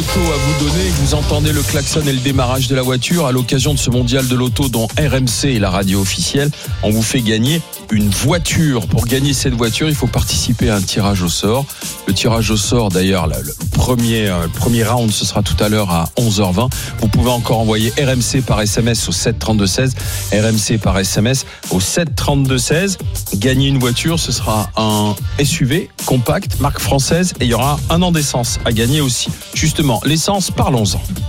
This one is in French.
loto à vous donner et que vous entendez le klaxon et le démarrage de la voiture à l'occasion de ce mondial de loto dont RMC est la radio officielle, on vous fait gagner une voiture. Pour gagner cette voiture, il faut participer à un tirage au sort. Le tirage au sort, d'ailleurs, le premier round, ce sera tout à l'heure à 11h20. Vous pouvez encore envoyer RMC par SMS au 732-16, RMC par SMS au 732-16. Gagner une voiture, ce sera un SUV compact, marque française, et il y aura un an d'essence à gagner aussi. Justement, l'essence, parlons-en.